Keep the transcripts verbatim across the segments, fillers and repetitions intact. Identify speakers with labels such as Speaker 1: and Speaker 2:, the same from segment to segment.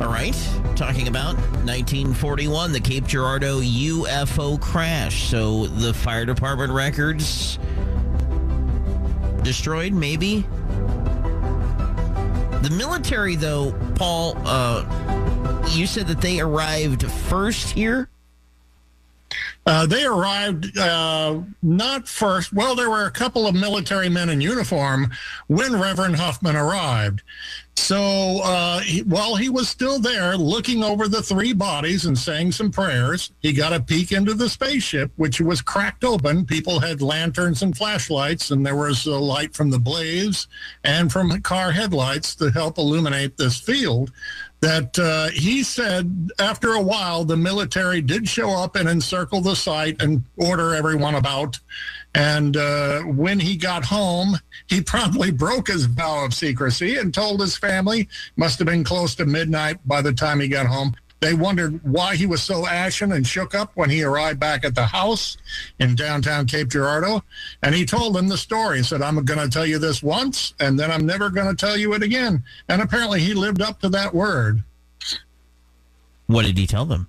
Speaker 1: All right, talking about nineteen forty-one, the Cape Girardeau U F O crash. So the fire department records destroyed, maybe? The military, though, Paul, uh, you said that they arrived first here?
Speaker 2: Uh, they arrived uh, not first. Well, there were a couple of military men in uniform when Reverend Huffman arrived. So uh, he, while he was still there looking over the three bodies and saying some prayers, he got a peek into the spaceship, which was cracked open. People had lanterns and flashlights, and there was a light from the blaze and from car headlights to help illuminate this field. That uh, he said after a while, the military did show up and encircle the site and order everyone about. And uh, when he got home, he promptly broke his vow of secrecy and told his family, must have been close to midnight by the time he got home. They wondered why he was so ashen and shook up when he arrived back at the house in downtown Cape Girardeau. And he told them the story. He said, I'm going to tell you this once, and then I'm never going to tell you it again. And apparently he lived up to that word.
Speaker 1: What did he tell them?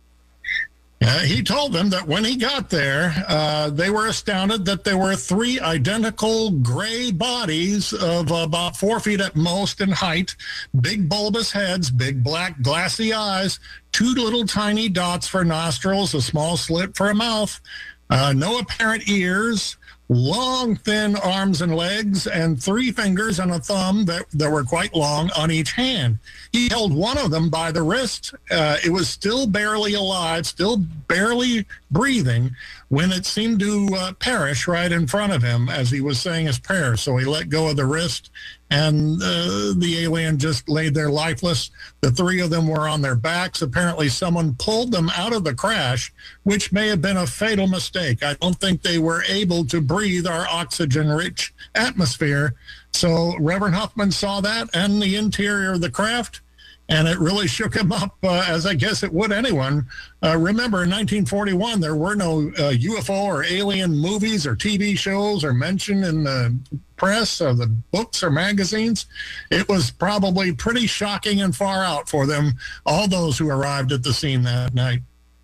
Speaker 2: Uh, he told them that when he got there, uh, they were astounded that there were three identical gray bodies of about four feet at most in height, big bulbous heads, big black glassy eyes, two little tiny dots for nostrils, a small slit for a mouth, uh, no apparent ears, long, thin arms and legs, and three fingers and a thumb that, that were quite long on each hand. He held one of them by the wrist. Uh, it was still barely alive, still barely breathing, when it seemed to uh, perish right in front of him as he was saying his prayer. So he let go of the wrist, and uh, the alien just laid there lifeless. The three of them were on their backs. Apparently someone pulled them out of the crash, which may have been a fatal mistake. I don't think they were able to breathe our oxygen-rich atmosphere. So Reverend Huffman saw that and the interior of the craft, and it really shook him up, uh, as I guess it would anyone. Uh, remember, in nineteen forty-one, there were no uh, U F O or alien movies or T V shows or mentioned in the press or the books or magazines. It was probably pretty shocking and far out for them, all those who arrived at the scene that night.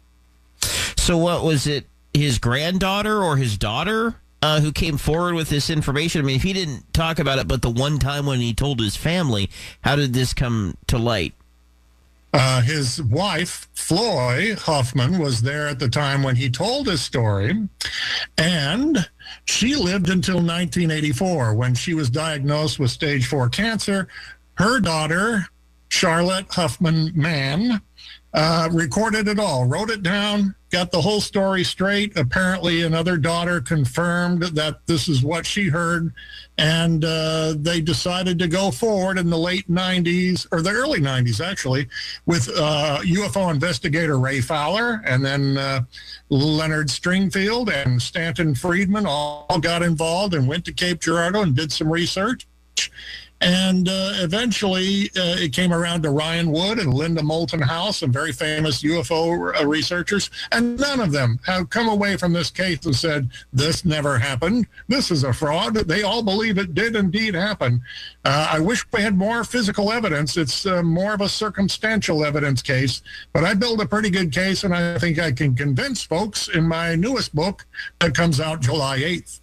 Speaker 1: So what was it, his granddaughter or his daughter uh, who came forward with this information? I mean, if he didn't talk about it, but the one time when he told his family, how did this come to light?
Speaker 2: Uh, his wife, Floy Huffman, was there at the time when he told his story, and she lived until nineteen eighty-four when she was diagnosed with stage four cancer. Her daughter, Charlotte Huffman Mann, uh, recorded it all, wrote it down, got the whole story straight. Apparently another daughter confirmed that this is what she heard, and uh, they decided to go forward in the late nineties, or the early nineties actually, with uh, U F O investigator Ray Fowler, and then uh, Leonard Stringfield and Stanton Friedman all got involved and went to Cape Girardeau and did some research. And uh, eventually uh, it came around to Ryan Wood and Linda Moulton House, some very famous U F O researchers, and none of them have come away from this case and said, this never happened, this is a fraud. They all believe it did indeed happen. Uh, I wish we had more physical evidence. It's uh, more of a circumstantial evidence case, but I built a pretty good case, and I think I can convince folks in my newest book that comes out July eighth.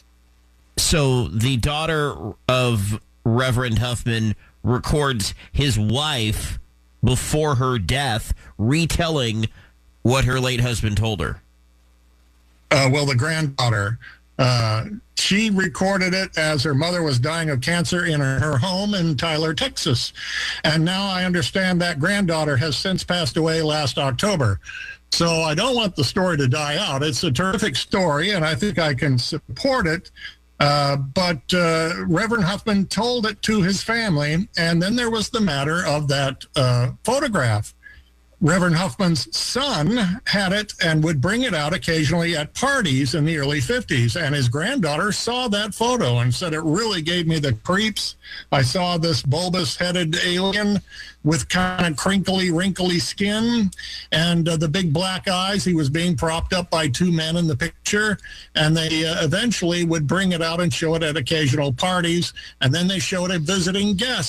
Speaker 1: So the daughter of Reverend Huffman records his wife before her death retelling what her late husband told her.
Speaker 2: Uh, well, the granddaughter, uh, she recorded it as her mother was dying of cancer in her, her home in Tyler, Texas. And now I understand that granddaughter has since passed away last October. So I don't want the story to die out. It's a terrific story, and I think I can support it. Uh, but uh, Reverend Huffman told it to his family, and then there was the matter of that uh, photograph. Reverend Huffman's son had it and would bring it out occasionally at parties in the early fifties, and his granddaughter saw that photo and said, it really gave me the creeps. I saw this bulbous-headed alien with kind of crinkly, wrinkly skin and uh, the big black eyes. He was being propped up by two men in the picture, and they uh, eventually would bring it out and show it at occasional parties, and then they showed it visiting guests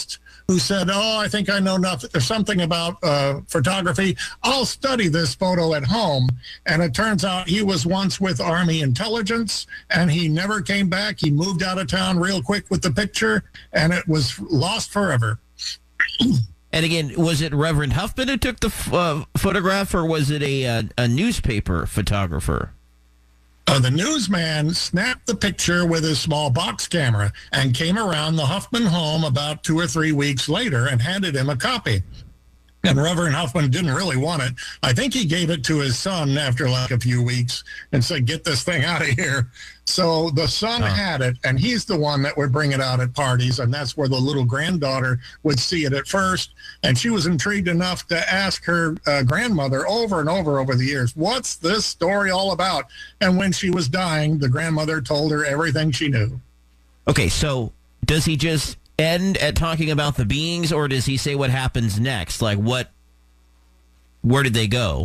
Speaker 2: who said, oh, I think I know nothing, something about uh, photography. I'll study this photo at home. And it turns out he was once with Army intelligence, and he never came back. He moved out of town real quick with the picture, and it was lost forever.
Speaker 1: And again, was it Reverend Huffman who took the uh, photograph, or was it a, a, a newspaper photographer?
Speaker 2: Uh, the newsman snapped the picture with his small box camera and came around the Huffman home about two or three weeks later and handed him a copy. And Reverend Huffman didn't really want it. I think he gave it to his son after like a few weeks and said, get this thing out of here. So the son oh. had it, and he's the one that would bring it out at parties, and that's where the little granddaughter would see it at first. And she was intrigued enough to ask her uh, grandmother over and over over the years, what's this story all about? And when she was dying, the grandmother told her everything she knew.
Speaker 1: Okay, so does he just end at talking about the beings, or does he say what happens next? Like what, where did they go?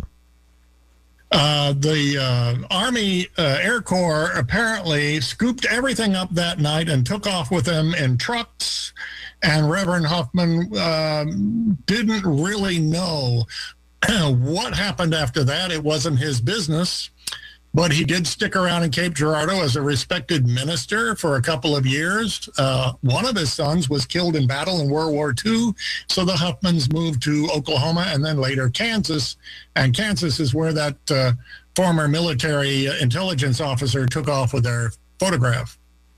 Speaker 2: Uh, the uh, Army uh, Air Corps apparently scooped everything up that night and took off with them in trucks. And Reverend Huffman uh, didn't really know what happened after that. It wasn't his business. But he did stick around in Cape Girardeau as a respected minister for a couple of years. Uh, one of his sons was killed in battle in World War Two. So the Huffmans moved to Oklahoma and then later Kansas. And Kansas is where that uh, former military intelligence officer took off with their photograph.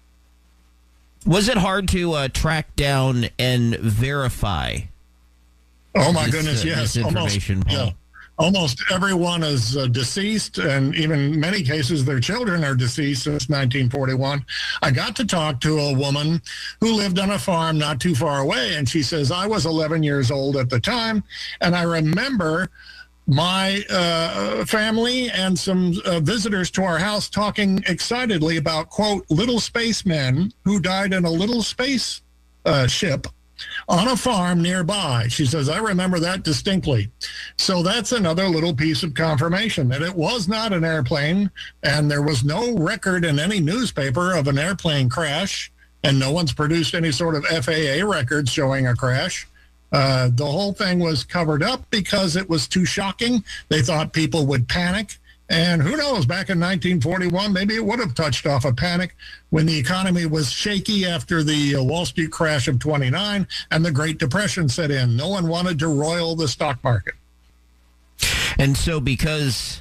Speaker 1: Was it hard to uh, track down and verify?
Speaker 2: Oh, my
Speaker 1: this,
Speaker 2: goodness,
Speaker 1: uh,
Speaker 2: yes.
Speaker 1: This information,
Speaker 2: Almost,
Speaker 1: Paul?
Speaker 2: Yeah. Almost everyone is uh, deceased, and even many cases their children are deceased since nineteen forty-one. I got to talk to a woman who lived on a farm not too far away, and she says, I was eleven years old at the time, and I remember my uh, family and some uh, visitors to our house talking excitedly about, quote, little spacemen who died in a little space uh, ship on a farm nearby. She says, I remember that distinctly. So that's another little piece of confirmation that it was not an airplane, and there was no record in any newspaper of an airplane crash, and no one's produced any sort of F A A records showing a crash. Uh, the whole thing was covered up because it was too shocking. They thought people would panic. And who knows, back in nineteen forty-one, maybe it would have touched off a panic when the economy was shaky after the uh, Wall Street crash of twenty-nine and the Great Depression set in. No one wanted to roil the stock market.
Speaker 1: And so because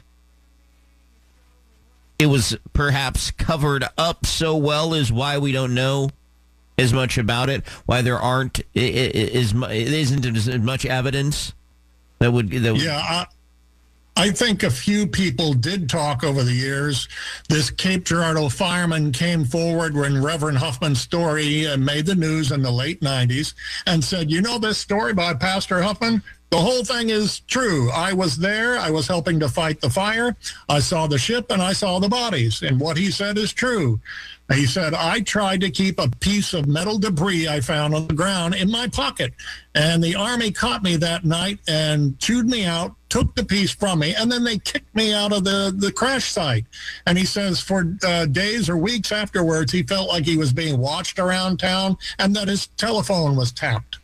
Speaker 1: it was perhaps covered up so well is why we don't know as much about it, why there aren't, it, it, it, it isn't as much evidence that would... That would
Speaker 2: yeah, I, I think a few people did talk over the years. This Cape Girardeau fireman came forward when Reverend Huffman's story uh, made the news in the late nineties and said, you know this story by Pastor Huffman? The whole thing is true. I was there. I was helping to fight the fire. I saw the ship and I saw the bodies. And what he said is true. He said, I tried to keep a piece of metal debris I found on the ground in my pocket. And the Army caught me that night and chewed me out, took the piece from me, and then they kicked me out of the, the crash site. And he says for uh, days or weeks afterwards, he felt like he was being watched around town and that his telephone was tapped.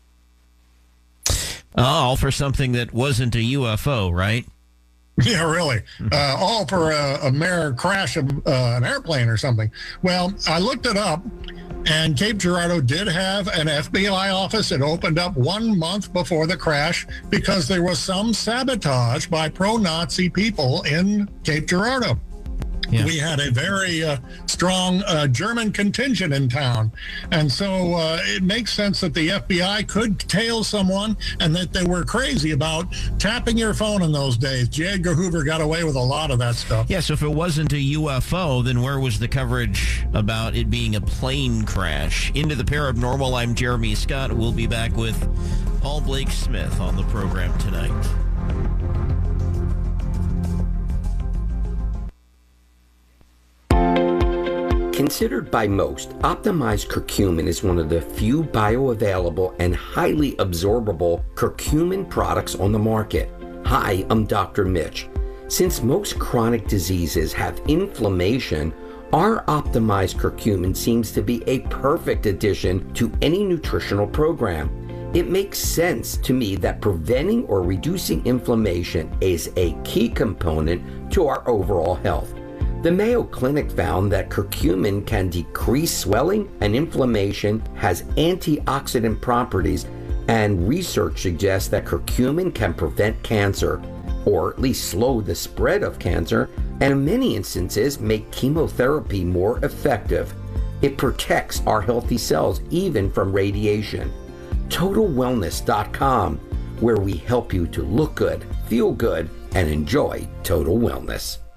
Speaker 1: All for something that wasn't a U F O, right?
Speaker 2: Yeah, really. Uh, all for a, a mere crash of uh, an airplane or something. Well, I looked it up, and Cape Girardeau did have an F B I office. It opened up one month before the crash because there was some sabotage by pro-Nazi people in Cape Girardeau. Yeah. We had a very uh, strong uh, German contingent in town. And so uh, it makes sense that the F B I could tail someone and that they were crazy about tapping your phone in those days. J. Edgar Hoover got away with a lot of that stuff.
Speaker 1: Yeah, so if it wasn't a U F O, then where was the coverage about it being a plane crash? Into the Paranormal, I'm Jeremy Scott. We'll be back with Paul Blake Smith on the program tonight.
Speaker 3: Considered by most, optimized curcumin is one of the few bioavailable and highly absorbable curcumin products on the market. Hi, I'm Doctor Mitch. Since most chronic diseases have inflammation, our optimized curcumin seems to be a perfect addition to any nutritional program. It makes sense to me that preventing or reducing inflammation is a key component to our overall health. The Mayo Clinic found that curcumin can decrease swelling and inflammation, has antioxidant properties, and research suggests that curcumin can prevent cancer, or at least slow the spread of cancer, and in many instances make chemotherapy more effective. It protects our healthy cells even from radiation. Total Wellness dot com, where we help you to look good, feel good, and enjoy total wellness.